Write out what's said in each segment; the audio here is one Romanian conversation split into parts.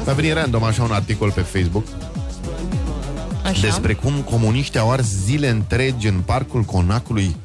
Mi-a venit random așa un articol pe Facebook despre cum comuniștii au ars zile întregi în parcul Conacului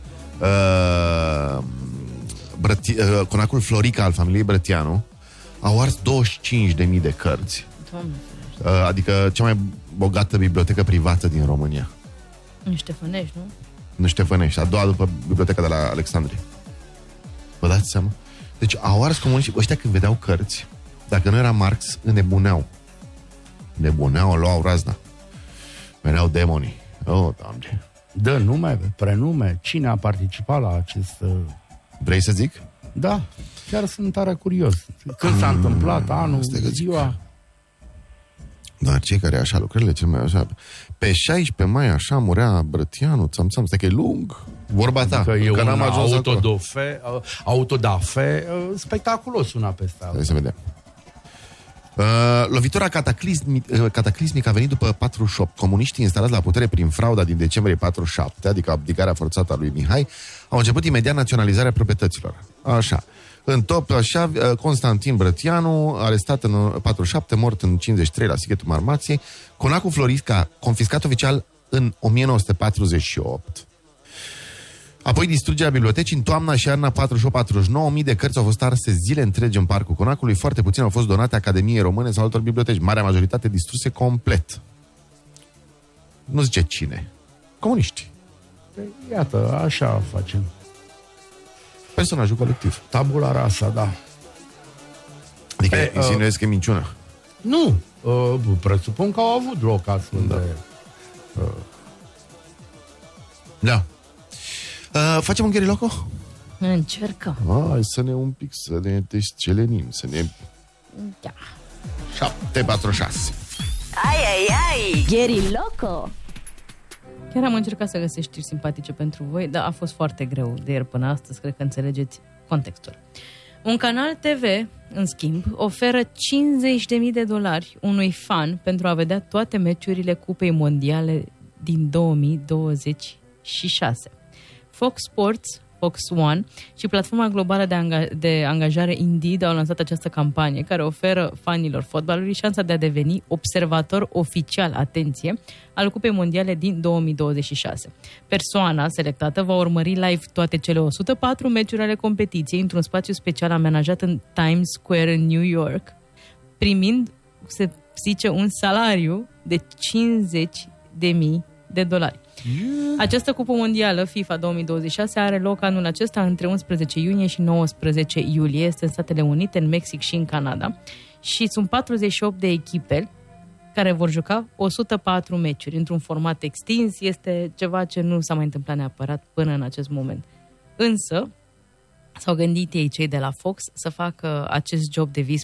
Conacul Florica al familiei Brătianu. Au ars 25.000 de cărți. Adică cea mai bogată bibliotecă privată din România. În Ștefănești, nu? În Ștefănești, a doua după biblioteca de la Alexandrie. Vă dați seama? Deci au ars comuniștii. Ăștia când vedeau cărți, dacă nu era Marx, înnebuneau. Nebuneau, luau razna. Veneau demonii. Oh, Doamne. Dă nume, prenume. Cine a participat la acest... Vrei să zic? Da, chiar sunt tare curios. Când s-a întâmplat anul, ziua... Dar cei care așa lucrările cel mai așa... Pe 16 mai așa murea Brătianu, țam-țam, stai că e lung. Vorba ta. Că e n-am ajuns autodafe spectaculos una peste alta. Hai să vedem. Lovitura cataclismică a venit după 48. Comuniștii instalați la putere prin frauda din decembrie 47, adică abdicarea forțată a lui Mihai, au început imediat naționalizarea proprietăților. Așa. În top, așa, Constantin Brătianu, arestat în 47, mort în 53 la Sighetul Marmației. Conacul Florica, confiscat oficial în 1948. Apoi distrugerea bibliotecii în toamna și iarna 48-49. Mii de cărți au fost arse zile întregi în parcul Conacului. Foarte puține au fost donate Academiei Române sau altor biblioteci. Marea majoritate distruse complet. Nu zice cine. Comuniști. Iată, așa facem. Personajul colectiv. Tabula rasa, da. Adică insinuezi că e minciună. Nu. Presupun că au avut loc astfel de... Da. Facem un gheriloco? Încercăm. Hai să ne un pic, să ne descelenim, să ne... Da. 746. Ai, Gheriloco. Chiar am încercat să găsesc știri simpatice pentru voi, dar a fost foarte greu de ieri până astăzi, cred că înțelegeți contextul. Un canal TV, în schimb, oferă $50.000 unui fan pentru a vedea toate meciurile Cupei Mondiale din 2026. Fox Sports, Fox One și platforma globală de angajare Indeed au lansat această campanie care oferă fanilor fotbalului șansa de a deveni observator oficial, atenție, al Cupei Mondiale din 2026. Persoana selectată va urmări live toate cele 104 meciuri ale competiției într-un spațiu special amenajat în Times Square în New York, primind, se zice, un salariu de $50.000. Această cupă mondială FIFA 2026 are loc anul acesta între 11 iunie și 19 iulie. Este în Statele Unite, în Mexic și în Canada. Și sunt 48 de echipe care vor juca 104 meciuri într-un format extins. Este ceva ce nu s-a mai întâmplat neapărat până în acest moment. Însă s-au gândit ei, cei de la Fox, să facă acest job de vis